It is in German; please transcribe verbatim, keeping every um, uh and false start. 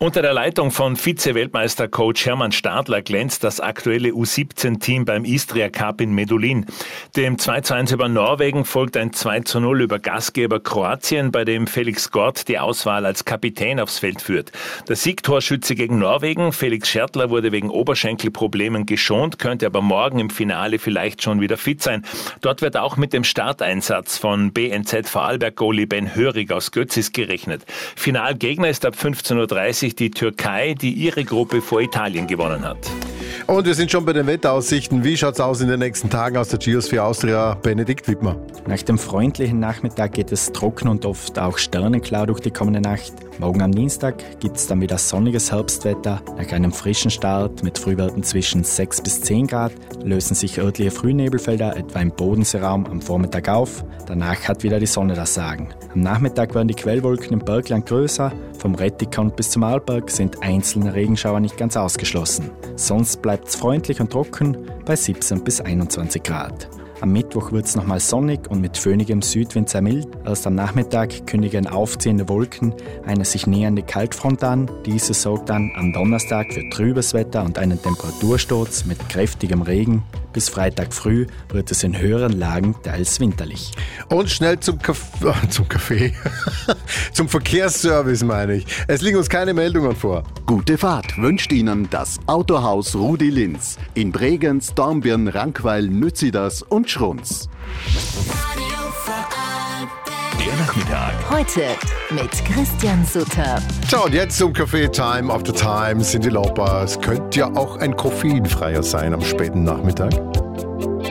Unter der Leitung von Vize-Weltmeister-Coach Hermann Stadler glänzt das aktuelle U siebzehn Team beim Istria Cup in Medulin. Dem zwei zu eins über Norwegen folgt ein zwei zu null über Gastgeber Kroatien, bei dem Felix Gort die Auswahl als Kapitän aufs Feld führt. Der Siegtorschütze gegen Norwegen, Felix Schertler, wurde wegen Oberschenkelproblemen geschont, könnte aber morgen im Finale vielleicht schon wieder fit sein. Dort wird auch mit dem Starteinsatz von B N Z Vorarlberg-Goalie Ben Hörig aus Götzis gerechnet. Finalgegner ist ab fünfzehn Uhr dreißig die Türkei, die ihre Gruppe vor Italien gewonnen hat. Und wir sind schon bei den Wetteraussichten. Wie schaut's aus in den nächsten Tagen aus der Geosphere Austria? Benedikt Wittmer. Nach dem freundlichen Nachmittag geht es trocken und oft auch sternenklar durch die kommende Nacht. Morgen am Dienstag gibt es dann wieder sonniges Herbstwetter. Nach einem frischen Start mit Frühwerten zwischen sechs bis zehn Grad lösen sich örtliche Frühnebelfelder etwa im Bodenseeraum am Vormittag auf. Danach hat wieder die Sonne das Sagen. Am Nachmittag werden die Quellwolken im Bergland größer. Vom Rettikon bis zum Arlberg sind einzelne Regenschauer nicht ganz ausgeschlossen. Sonst bleibt es freundlich und trocken bei siebzehn bis einundzwanzig Grad. Am Mittwoch wird es nochmal sonnig und mit föhnigem Südwind sehr mild. Erst am Nachmittag kündigen aufziehende Wolken eine sich nähernde Kaltfront an. Diese sorgt dann am Donnerstag für trübes Wetter und einen Temperatursturz mit kräftigem Regen. Bis Freitag früh wird es in höheren Lagen teils winterlich. Und schnell zum Kaffee, zum Kaffee, zum Verkehrsservice meine ich. Es liegen uns keine Meldungen vor. Gute Fahrt wünscht Ihnen das Autohaus Rudi Linz in Bregenz, Dornbirn, Rankweil, Nützidas und Schrunz. Der Nachmittag. Heute mit Christian Sutter. So, und jetzt zum Café Time of the Time, Cyndi Lauper. Es könnte ja auch ein koffeinfreier sein am späten Nachmittag.